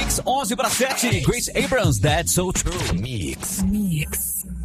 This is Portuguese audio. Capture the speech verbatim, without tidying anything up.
Mix onze para sete. Grace Abrams, That's So True. Mix. Mix.